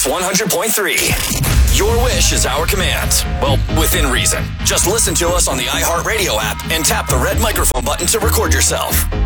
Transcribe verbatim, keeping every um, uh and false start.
Mix one hundred point three. Your wish is our command. Well, within reason. Just listen to us on the iHeartRadio app and tap the red microphone button to record yourself.